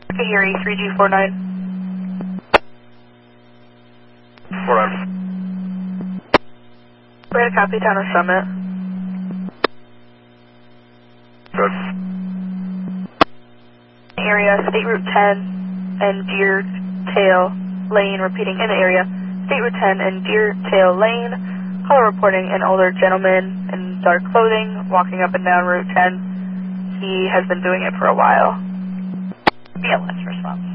Kahiri 3G49. 49. Go ahead, copy down a Summit. Good. Area, State Route 10 and Deer Tail Lane, repeating in the area, State Route 10 and Deer Tail Lane, caller reporting an older gentleman in dark clothing walking up and down Route 10. He has been doing it for a while. BLS response.